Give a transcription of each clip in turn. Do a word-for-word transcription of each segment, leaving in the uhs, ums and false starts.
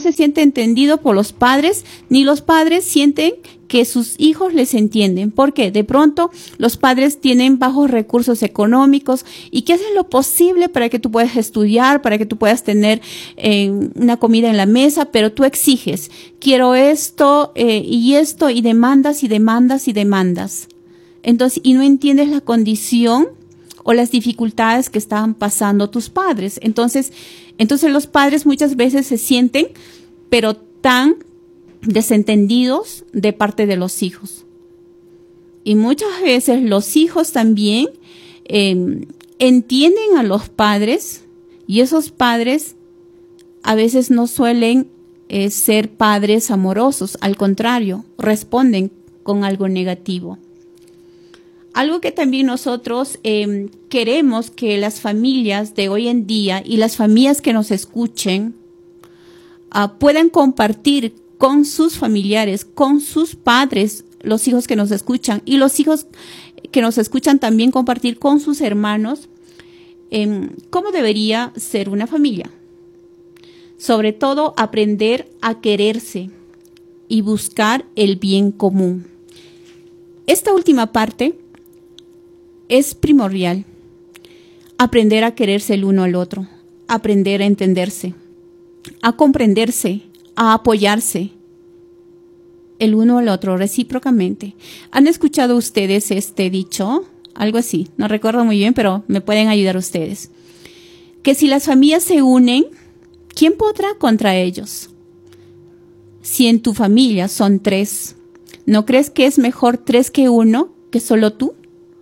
se siente entendido por los padres, ni los padres sienten que sus hijos les entienden. ¿Por qué? De pronto los padres tienen bajos recursos económicos y que hacen lo posible para que tú puedas estudiar, para que tú puedas tener eh, una comida en la mesa, pero tú exiges, quiero esto eh, y esto, y demandas y demandas y demandas. Entonces, y no entiendes la condición o las dificultades que estaban pasando tus padres. Entonces, entonces los padres muchas veces se sienten, pero tan desentendidos de parte de los hijos. Y muchas veces los hijos también eh, entienden a los padres, y esos padres a veces no suelen eh, ser padres amorosos, al contrario, responden con algo negativo. Algo que también nosotros eh, queremos que las familias de hoy en día y las familias que nos escuchen uh, puedan compartir con sus familiares, con sus padres, los hijos que nos escuchan, y los hijos que nos escuchan también compartir con sus hermanos eh, cómo debería ser una familia. Sobre todo, aprender a quererse y buscar el bien común. Esta última parte es primordial. Aprender a quererse el uno al otro, aprender a entenderse, a comprenderse, a apoyarse el uno al otro recíprocamente. ¿Han escuchado ustedes este dicho? Algo así, no recuerdo muy bien, pero me pueden ayudar ustedes. Que si las familias se unen, ¿quién podrá contra ellos? Si en tu familia son tres, ¿no crees que es mejor tres que uno, que solo tú?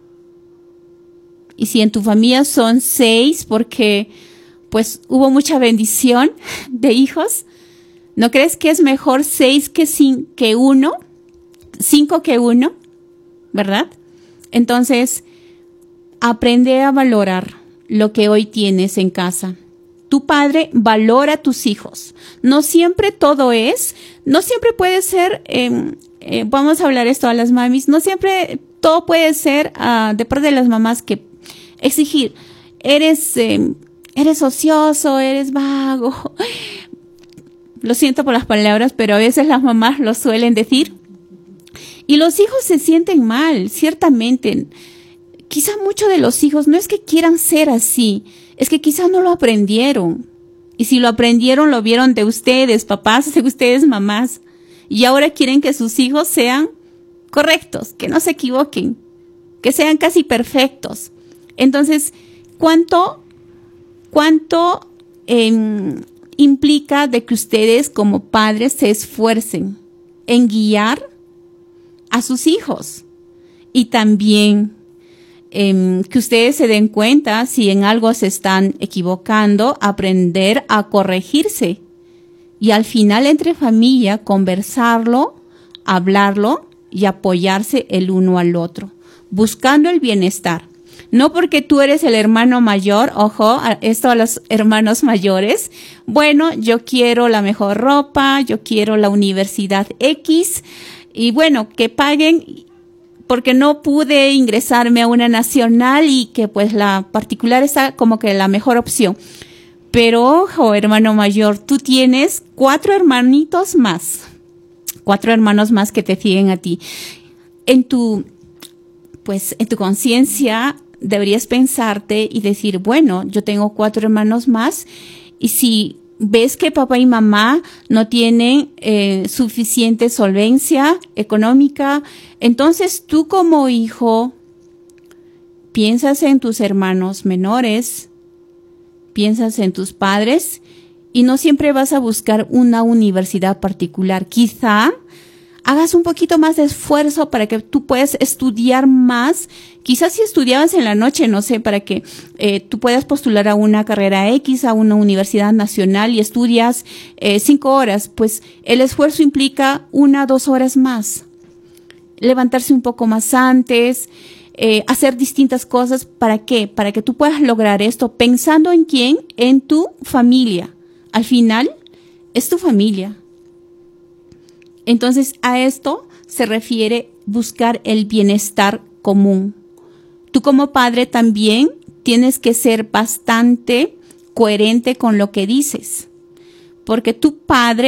Y si en tu familia son seis, porque pues hubo mucha bendición de hijos, ¿no crees que es mejor seis que, cin- que uno? Cinco que uno, ¿verdad? Entonces, aprende a valorar lo que hoy tienes en casa. Tu padre valora a tus hijos. No siempre todo es, no siempre puede ser, eh, eh, vamos a hablar esto a las mamis, no siempre todo puede ser uh, de parte de las mamás que exigir, eres, eh, eres ocioso, eres vago. Lo siento por las palabras, pero a veces las mamás lo suelen decir. Y los hijos se sienten mal, ciertamente. Quizá muchos de los hijos no es que quieran ser así, es que quizá no lo aprendieron. Y si lo aprendieron, lo vieron de ustedes, papás, de ustedes, mamás. Y ahora quieren que sus hijos sean correctos, que no se equivoquen, que sean casi perfectos. Entonces, ¿cuánto, cuánto eh, implica de que ustedes como padres se esfuercen en guiar a sus hijos? Y también eh, que ustedes se den cuenta si en algo se están equivocando, aprender a corregirse. Y al final, entre familia, conversarlo, hablarlo y apoyarse el uno al otro, buscando el bienestar. No porque tú eres el hermano mayor, ojo, esto a los hermanos mayores. Bueno, yo quiero la mejor ropa, yo quiero la universidad X, y bueno, que paguen porque no pude ingresarme a una nacional y que pues la particular está como que la mejor opción. Pero ojo, hermano mayor, tú tienes cuatro hermanitos más, cuatro hermanos más que te siguen a ti. En tu, pues, en tu conciencia deberías pensarte y decir, bueno, yo tengo cuatro hermanos más, y si ves que papá y mamá no tienen eh, suficiente solvencia económica, entonces tú como hijo piensas en tus hermanos menores, piensas en tus padres, y no siempre vas a buscar una universidad particular. Quizá hagas un poquito más de esfuerzo para que tú puedas estudiar más. Quizás si estudiabas en la noche, no sé, para que eh, tú puedas postular a una carrera X, a una universidad nacional, y estudias eh, cinco horas, pues el esfuerzo implica una, dos horas más. Levantarse un poco más antes, eh, hacer distintas cosas. ¿Para qué? Para que tú puedas lograr esto pensando en quién, en tu familia. Al final, es tu familia. Entonces, a esto se refiere buscar el bienestar común. Tú como padre también tienes que ser bastante coherente con lo que dices, porque tu padre